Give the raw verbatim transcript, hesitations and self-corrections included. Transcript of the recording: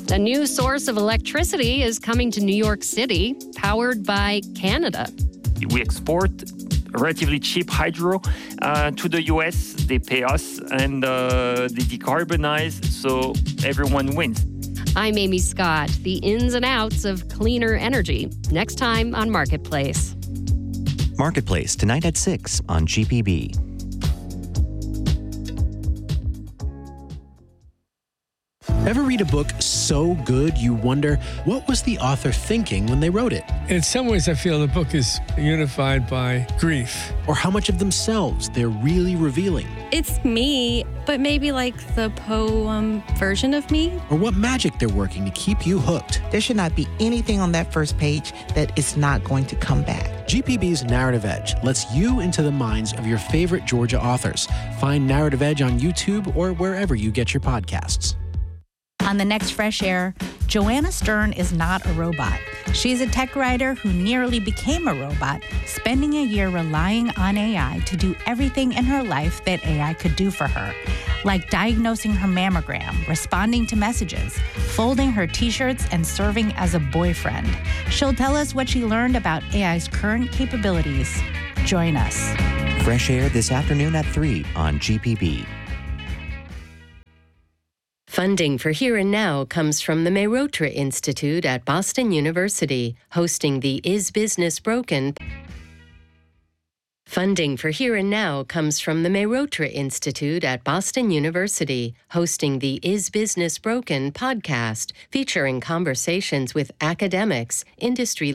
A new source of electricity is coming to New York City, powered by Canada. We export relatively cheap hydro uh, to the U S. They pay us and uh, they decarbonize, so everyone wins. I'm Amy Scott. The ins and outs of cleaner energy. Next time on Marketplace. Marketplace, tonight at six on G P B. Ever read a book so good you wonder, what was the author thinking when they wrote it? In some ways, I feel the book is unified by grief. Or how much of themselves they're really revealing? It's me, but maybe like the poem version of me. Or what magic they're working to keep you hooked? There should not be anything on that first page that is not going to come back. G P B's Narrative Edge lets you into the minds of your favorite Georgia authors. Find Narrative Edge on YouTube or wherever you get your podcasts. On the next Fresh Air, Joanna Stern is not a robot. She's a tech writer who nearly became a robot, spending a year relying on A I to do everything in her life that A I could do for her, like diagnosing her mammogram, responding to messages, folding her t-shirts, and serving as a boyfriend. She'll tell us what she learned about A I's current capabilities. Join us. Fresh Air this afternoon at three on G P B. Funding for Here and Now comes from the Mehrotra Institute at Boston University, hosting the Is Business Broken? Funding for Here and Now comes from the Mehrotra Institute at Boston University, hosting the Is Business Broken podcast, featuring conversations with academics, industry